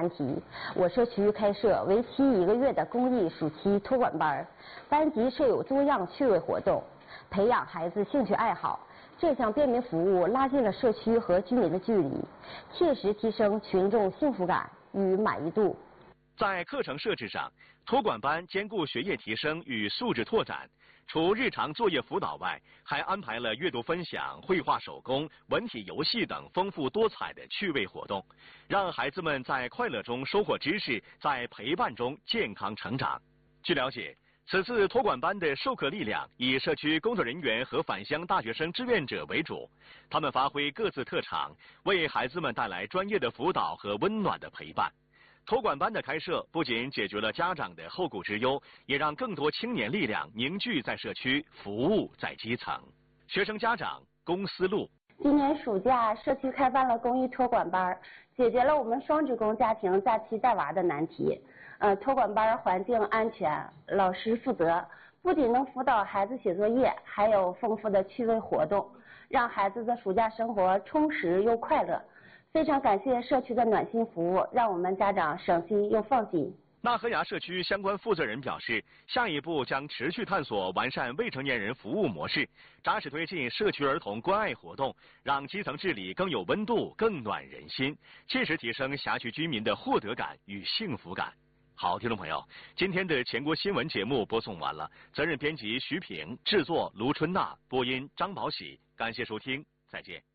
难题，我社区开设为期1个月的公益暑期托管班，班级设有多样趣味活动，培养孩子兴趣爱好。这项便民服务拉近了社区和居民的距离，切实提升群众幸福感与满意度。 在课程设置上，托管班兼顾学业提升与素质拓展，除日常作业辅导外，还安排了阅读分享、绘画手工、文体游戏等丰富多彩的趣味活动，让孩子们在快乐中收获知识，在陪伴中健康成长。据了解，此次托管班的授课力量以社区工作人员和返乡大学生志愿者为主，他们发挥各自特长，为孩子们带来专业的辅导和温暖的陪伴。托管班的开设不仅解决了家长的后顾之忧，也让更多青年力量凝聚在社区，服务在基层。学生家长龚思路： 今年暑假，社区开办了公益托管班，解决了我们双职工家庭假期带娃的难题。托管班环境安全，老师负责，不仅能辅导孩子写作业，还有丰富的趣味活动，让孩子的暑假生活充实又快乐。非常感谢社区的暖心服务，让我们家长省心又放心。 纳河崖社区相关负责人表示，下一步将持续探索完善未成年人服务模式，扎实推进社区儿童关爱活动，让基层治理更有温度、更暖人心，切实提升辖区居民的获得感与幸福感。好，听众朋友，今天的全国新闻节目播送完了，责任编辑徐平，制作卢春娜，播音张宝喜，感谢收听，再见。